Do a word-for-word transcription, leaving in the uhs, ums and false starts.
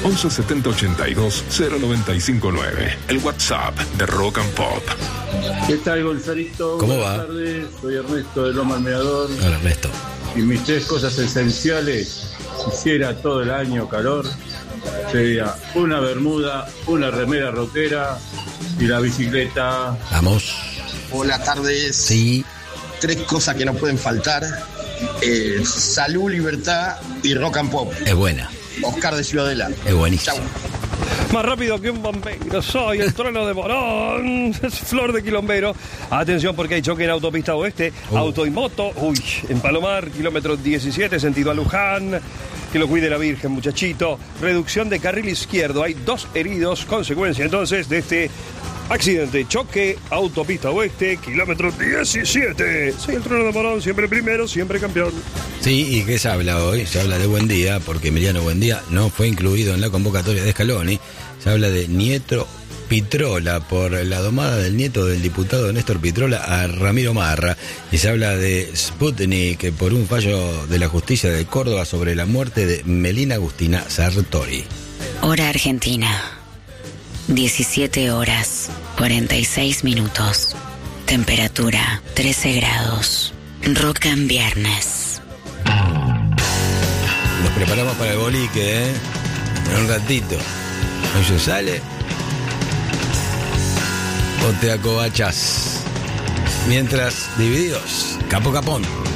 once setenta ochenta y dos cero noventa y cinco nueve. El WhatsApp de Rock and Pop. ¿Qué tal, Gonzalito? ¿Cómo Buenas va? tardes, soy Ernesto de Loma Almeador. Hola, Ernesto. Y mis tres cosas esenciales, quisiera todo el año calor, sería una bermuda, una remera rockera y la bicicleta. Vamos. Buenas tardes. Sí. Tres cosas que no pueden faltar. Eh, salud, libertad y rock and pop. Es buena. Oscar de Ciudadela. Es buenísimo. Chau. Más rápido que un bombero, soy el trueno de Morón, es Flor de Quilombero. Atención porque hay choque en autopista oeste, Uh. auto y moto, uy, en Palomar, kilómetro diecisiete, sentido a Luján. Que lo cuide la Virgen, muchachito. Reducción de carril izquierdo, hay dos heridos, consecuencia entonces de este accidente. Choque, autopista oeste, kilómetro diecisiete. Soy el trueno de Morón, siempre primero, siempre campeón. Sí, ¿y qué se habla hoy? Se habla de Buendía, porque Emiliano Buendía no fue incluido en la convocatoria de Scaloni. Se habla de Nieto Pitrola, por la domada del nieto del diputado Néstor Pitrola a Ramiro Marra. Y se habla de Sputnik por un fallo de la justicia de Córdoba sobre la muerte de Melina Agustina Sartori. Hora Argentina. diecisiete horas, cuarenta y seis minutos. Temperatura, trece grados. Rock and Viernes. Nos preparamos para el boliche, ¿eh? En un ratito. ¿No se sale? O te acobachas. Mientras, divididos. Capo Capón.